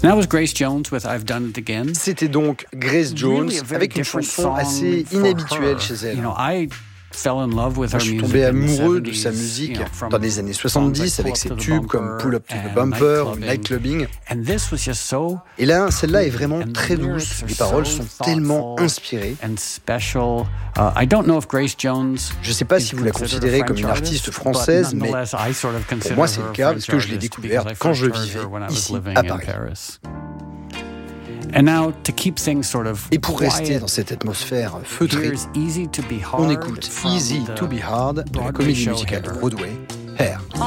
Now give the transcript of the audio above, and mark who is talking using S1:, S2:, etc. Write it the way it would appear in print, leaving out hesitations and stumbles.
S1: That was Grace Jones with I've Done It Again.
S2: C'était donc Grace Jones avec une chanson assez inhabituelle chez elle. Je suis tombé amoureux de sa musique dans les années 70 avec ses tubes comme Pull Up to the Bumper ou Night Clubbing. Et là, celle-là est vraiment très douce. Les paroles sont tellement inspirées. Je ne sais pas si vous la considérez comme une artiste française, mais pour moi c'est le cas parce que je l'ai découverte quand je vivais ici à Paris. Et pour rester dans cette atmosphère feutrée, on écoute Easy to be Hard de la comédie musicale de Broadway, Hair.